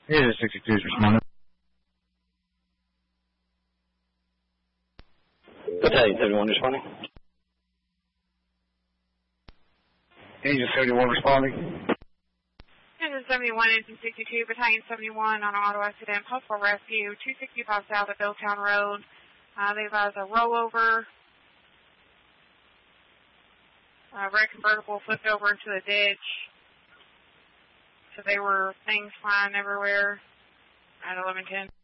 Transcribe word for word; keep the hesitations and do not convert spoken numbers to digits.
Hey, the sixty-two is responding. Battalion seventy-one responding. Agent seventy-one responding. Agent seventy-one, Agent sixty-two, Battalion seventy-one on auto accident, possible rescue, two sixty-five south of Billtown Road. Uh, they advise a rollover. Uh, red convertible flipped over into a ditch. So they were things flying everywhere at eleven ten.